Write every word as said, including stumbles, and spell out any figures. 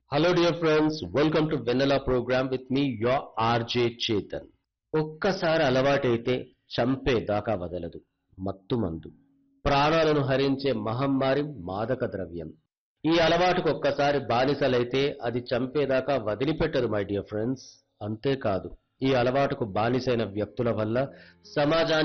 Hello dear friends, welcome to Vanilla program with me your R J Chetan. ఒక్కసారి అలవాటైతే చంపేదాకా వదలదు మత్తు మందు. ప్రాణాలను హరించే మహమ్మారి మాదక ద్రవ్యం. ఈ అలవాటుకు ఒక్కసారి బానిసలైతే అది చంపేదాకా వదిలిపెట్టదు మై డియర్ ఫ్రెండ్స్. అంతేకాదు ఈ అలవాటుకు బానిసైన వ్యక్తుల వల్ల సమాజానికి